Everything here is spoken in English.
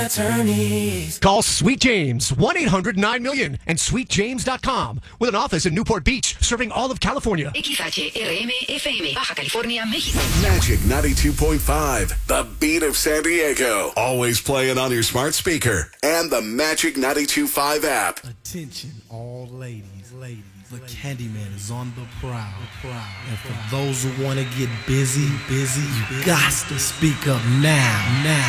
Attorneys. Call Sweet James, 1-800-9-million, and sweetjames.com, with an office in Newport Beach, serving all of California. XH RM FM, Baja California, México. Magic 92.5, the beat of San Diego. Always playing on your smart speaker and the Magic 92.5 app. Attention, all ladies. The Candyman is on the prowl. And for those who want to get busy, you got to speak up now.